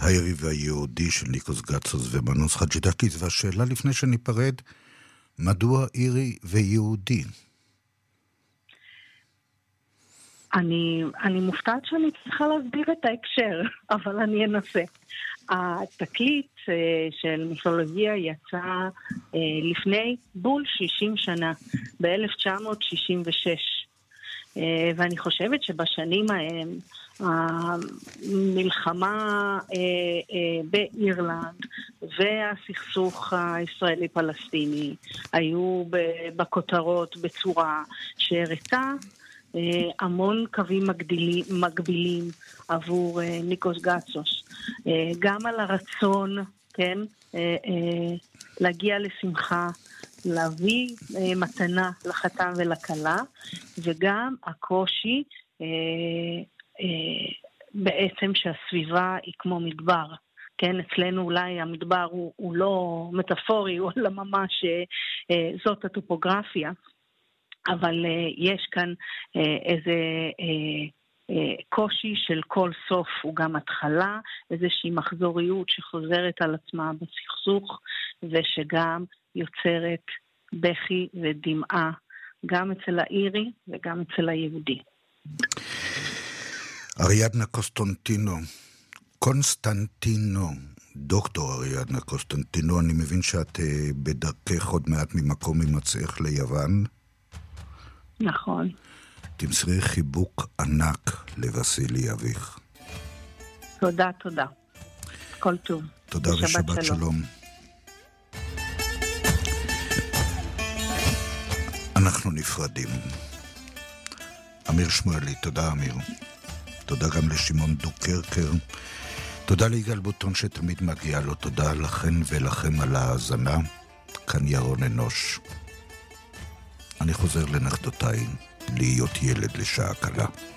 היריב היהודי של ניקוס גצוס ומנוס חג'ידקיס, והשאלה לפני שניפרד, מדוע אירי ויהודי? אני מופתעת שאני צריכה להסביר את ההקשר, אבל אני אנסה. התקליט של מיתולוגיה יצא לפני בול 60 שנה, ב-1966. ואני חושבת שבשנים ההם, המלחמה באירלנד והסכסוך הישראלי-פלסטיני היו בכותרות בצורה שהראתה המון קווים מקבילים עבור ניקוס גצוס. גם על הרצון, כן, להגיע לשמחה, להביא מתנה לחתן ולכלה, וגם הקושי בעצם שהסביבה היא כמו מדבר. כן, אצלנו אולי המדבר הוא לא מטאפורי, הוא אלא ממש זאת הטופוגרפיה, אבל יש כאן איזה קושי של כל סוף הוא גם התחלה, איזושהי מחזוריות שחוזרת על עצמה בסכסוך, ושגם יוצרת בכי ודמעה, גם אצל האירי וגם אצל היהודי. אריאדנה קונסטנטינו, דוקטור אריאדנה קונסטנטינו, אני מבין שאת בדרכך עוד מעט ממקום ממצאך ליוון. נכון. תמסרי חיבוק ענק לוסילי אביך. תודה. כל טוב. תודה ושבת שלום. אנחנו נפרדים. אמיר שמואלי, תודה אמיר. תודה גם לשמעון דוקרקר. תודה ליגאל בוטון שתמיד מגיע לו. תודה לכן ולכם על ההאזנה. כאן ירון אנוש. אני חוזר לנכדותיי להיות ילד לשעה קלה.